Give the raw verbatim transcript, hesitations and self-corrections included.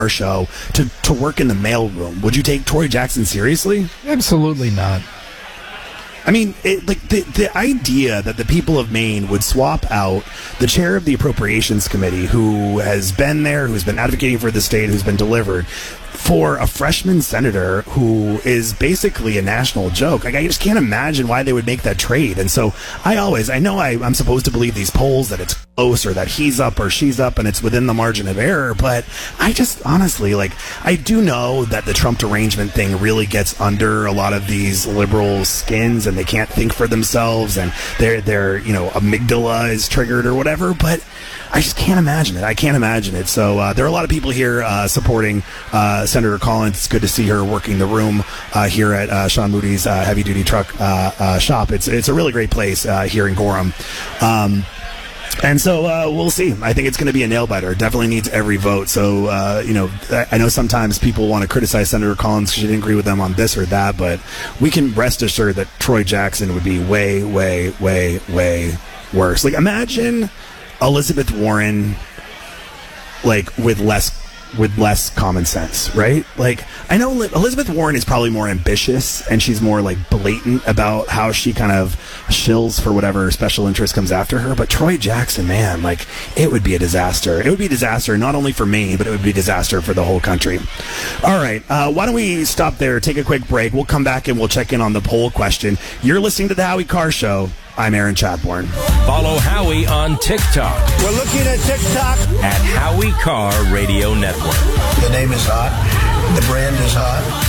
show to, to work in the mailroom. Would you take Troy Jackson seriously? Absolutely not. I mean, it, like the the idea that the people of Maine would swap out the chair of the Appropriations Committee, who has been there, who's been advocating for the state, who's been delivered, for a freshman senator who is basically a national joke. Like, I just can't imagine why they would make that trade. And so I always, I know I, I'm supposed to believe these polls that it's close or that he's up or she's up and it's within the margin of error, but I just honestly, like, I do know that the Trump derangement thing really gets under a lot of these liberal skins and they can't think for themselves and their, their, you know, amygdala is triggered or whatever, but I just can't imagine it. I can't imagine it. So uh, there are a lot of people here uh, supporting uh, Senator Collins. It's good to see her working the room uh, here at uh, Sean Moody's uh, heavy duty truck uh, uh, shop. It's it's a really great place uh, here in Gorham. Um, And so uh, we'll see. I think it's going to be a nail biter. It definitely needs every vote. So, uh, you know, I know sometimes people want to criticize Senator Collins because she didn't agree with them on this or that, but we can rest assured that Troy Jackson would be way, way, way, way worse. Like, imagine Elizabeth Warren, like, with less with less common sense, right? Like, I know Elizabeth Warren is probably more ambitious and she's more like blatant about how she kind of shills for whatever special interest comes after her, but Troy Jackson, man, like, it would be a disaster. It would be a disaster not only for Maine, but it would be a disaster for the whole country. All right, uh, why don't we stop there, take a quick break. We'll come back and we'll check in on the poll question. You're listening to the Howie Carr Show. I'm Aaron Chadbourne. Follow Howie on TikTok. We're looking at TikTok. At Howie Carr Radio Network. The name is hot. The brand is hot.